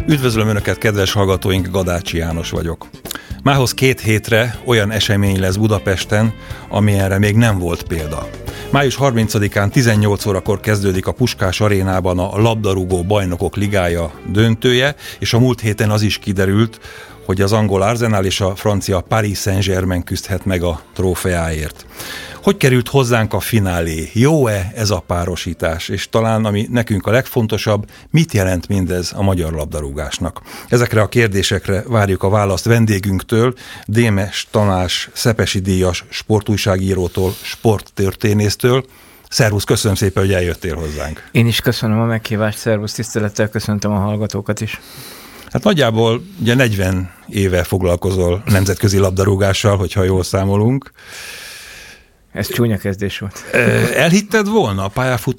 Üdvözlöm Önöket, kedves hallgatóink, Gadácsi János vagyok. Mához 2 hétre olyan esemény lesz Budapesten, amilyenre még nem volt példa. Május 30-án 18 órakor kezdődik a Puskás Arénában a labdarúgó bajnokok ligája döntője, és a múlt héten az is kiderült, hogy az angol Arsenal és a francia Paris Saint-Germain küzdhet meg a trófeáért. Hogy került hozzánk a finálé? Jó-e ez a párosítás? És talán, ami nekünk a legfontosabb, mit jelent mindez a magyar labdarúgásnak? Ezekre a kérdésekre várjuk a választ vendégünktől, Démes Tamás Szepesi díjas sportújságírótól, sporttörténésztől. Szervusz, köszönöm szépen, hogy eljöttél hozzánk. Én is köszönöm a meghívást, szervusz, tisztelettel köszöntöm a hallgatókat is. Hát nagyjából ugye 40 éve foglalkozol nemzetközi labdarúgással, hogyha jól számolunk. Ez csúnya kezdés volt. Elhitted volna a